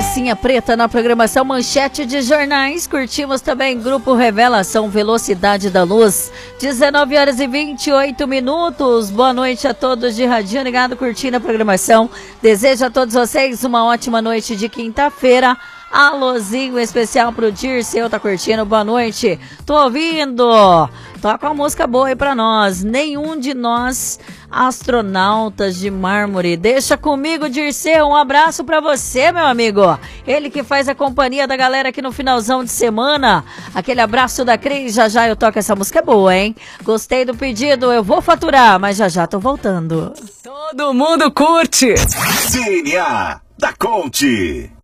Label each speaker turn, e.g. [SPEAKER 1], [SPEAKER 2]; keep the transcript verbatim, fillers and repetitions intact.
[SPEAKER 1] Calcinha Preta na programação Manchete de Jornais. Curtimos também Grupo Revelação, Velocidade da Luz. dezenove horas e vinte e oito minutos. Boa noite a todos de radinho ligado, curtindo a programação. Desejo a todos vocês uma ótima noite de quinta-feira. Alôzinho especial pro Dirceu, tá curtindo? Boa noite. Tô ouvindo. Toca uma música boa aí pra nós. Nenhum de nós astronautas de mármore. Deixa comigo, Dirceu. Um abraço pra você, meu amigo. Ele que faz a companhia da galera aqui no finalzão de semana. Aquele abraço da Cris. Já já eu toco essa música, é boa, hein? Gostei do pedido. Eu vou faturar, mas já já tô voltando.
[SPEAKER 2] Todo mundo curte.
[SPEAKER 3] C N A da Conte.